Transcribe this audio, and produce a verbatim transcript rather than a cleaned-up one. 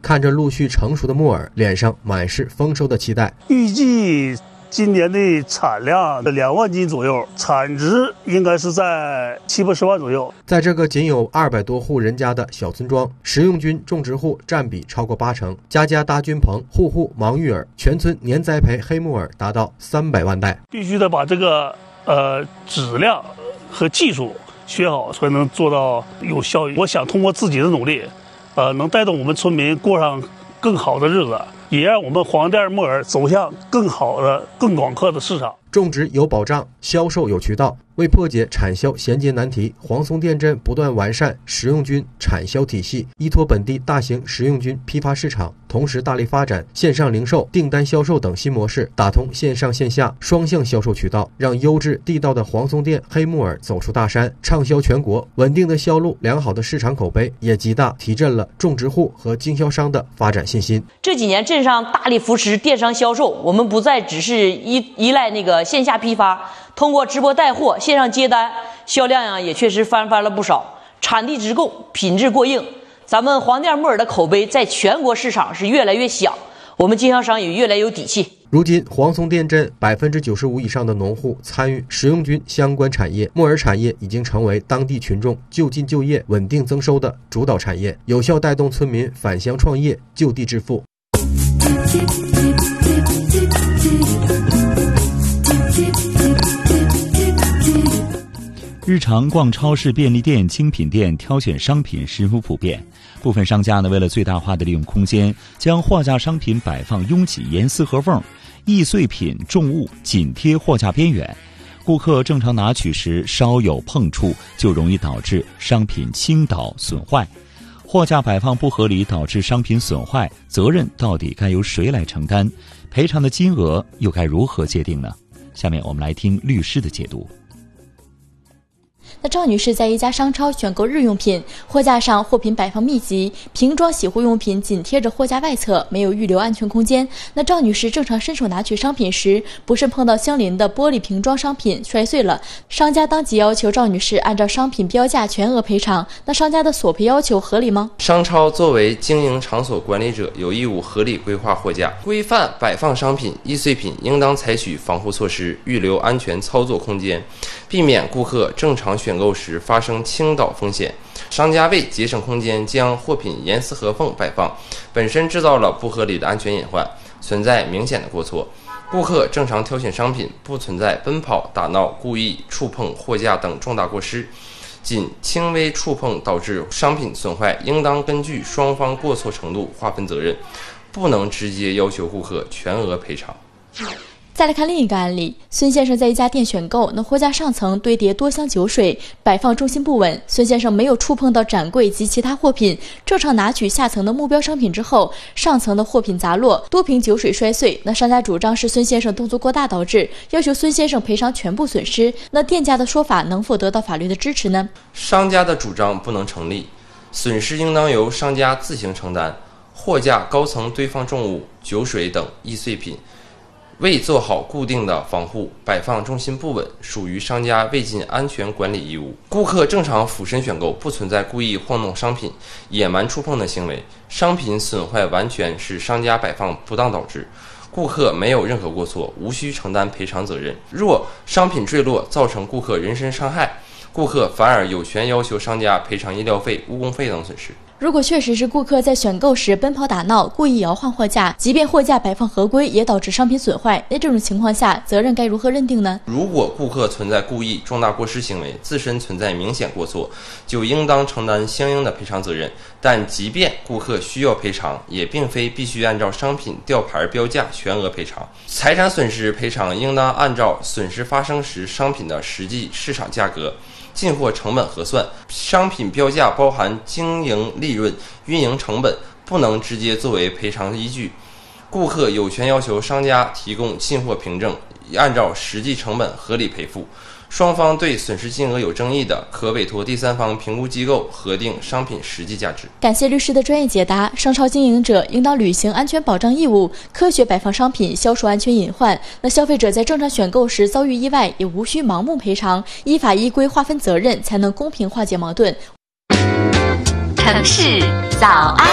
看着陆续成熟的木耳，脸上满是丰收的期待。 预计今年的产量两万斤左右，产值应该是在七八十万左右。 在这个仅有二百多户人家的小村庄，食用菌种植户占比超过八成，家家搭菌棚，户户忙育耳，全村年栽培黑木耳达到三百万袋。 必须得把这个呃质量和技术学好，才能做到有效益。我想通过自己的努力，呃，能带动我们村民过上更好的日子。也让我们黄店木耳走向更好的、更广阔的市场。 种植有保障，销售有渠道。为破解产销衔接难题，黄松店镇不断完善食用菌产销体系，依托本地大型食用菌批发市场，同时大力发展线上零售、订单销售等新模式，打通线上线下双向销售渠道，让优质地道的黄松店黑木耳走出大山，畅销全国。稳定的销路、良好的市场口碑，也极大提振了种植户和经销商的发展信心。 这几年镇上大力扶持电商销售，我们不再只是依依赖那个线下批发，通过直播带货、线上接单，销量呀也确实翻番了不少，产地直供，品质过硬。咱们黄店木耳的口碑在全国市场是越来越响，我们经销商也越来越有底气。 如今，黄松店镇百分之九十五以上的农户参与食用菌相关产业，木耳产业已经成为当地群众就近就业、稳定增收的主导产业，有效带动村民返乡创业、就地致富。 日常逛超市、便利店、精品店挑选商品十分普遍，部分商家呢为了最大化的利用空间，将货架商品摆放拥挤、严丝合缝，易碎品重物紧贴货架边缘，顾客正常拿取时稍有碰触，就容易导致商品倾倒损坏。货架摆放不合理导致商品损坏，责任到底该由谁来承担？赔偿的金额又该如何界定呢？下面我们来听律师的解读。 那赵女士在一家商超选购日用品，货架上货品摆放密集，瓶装洗护用品紧贴着货架外侧，没有预留安全空间。那赵女士正常伸手拿取商品时，不慎碰到相邻的玻璃瓶装商品摔碎了，商家当即要求赵女士按照商品标价全额赔偿。那商家的索赔要求合理吗？ 商超作为经营场所管理者，有义务合理规划货架，规范摆放商品、易碎品，应当采取防护措施，预留安全操作空间，避免顾客正常选购时发生倾倒风险。商家为节省空间，将货品严丝合缝摆放，本身制造了不合理的安全隐患，存在明显的过错。顾客正常挑选商品，不存在奔跑、打闹、故意触碰货架等重大过失，仅轻微触碰导致商品损坏，应当根据双方过错程度划分责任，不能直接要求顾客全额赔偿。 再来看另一个案例，孙先生在一家店选购，那货架上层堆叠多箱酒水，摆放重心不稳。孙先生没有触碰到展柜及其他货品，正常拿取下层的目标商品之后，上层的货品砸落，多瓶酒水摔碎。那商家主张是孙先生动作过大导致，要求孙先生赔偿全部损失。那店家的说法能否得到法律的支持呢？ 商家的主张不能成立，损失应当由商家自行承担。货架高层堆放重物、酒水等易碎品，未做好固定的防护，摆放重心不稳，属于商家未尽安全管理义务。顾客正常俯身选购，不存在故意晃动商品、野蛮触碰的行为，商品损坏完全是商家摆放不当导致，顾客没有任何过错，无需承担赔偿责任。若商品坠落造成顾客人身伤害，顾客反而有权要求商家赔偿医疗费、误工费等损失。 如果确实是顾客在选购时奔跑打闹，故意摇晃货架，即便货架摆放合规，也导致商品损坏，那这种情况下，责任该如何认定呢？ 如果顾客存在故意重大过失行为，自身存在明显过错，就应当承担相应的赔偿责任。但即便顾客需要赔偿，也并非必须按照商品吊牌标价全额赔偿。财产损失赔偿应当按照损失发生时商品的实际市场价格、进货成本核算，商品标价包含经营利润、运营成本，不能直接作为赔偿依据。顾客有权要求商家提供进货凭证，按照实际成本合理赔付。双方对损失金额有争议的，可委托第三方评估机构核定商品实际价值。 感谢律师的专业解答。商超经营者应当履行安全保障义务，科学摆放商品，消除安全隐患。那消费者在正常选购时遭遇意外，也无需盲目赔偿，依法依规划分责任，才能公平化解矛盾。 城市早安。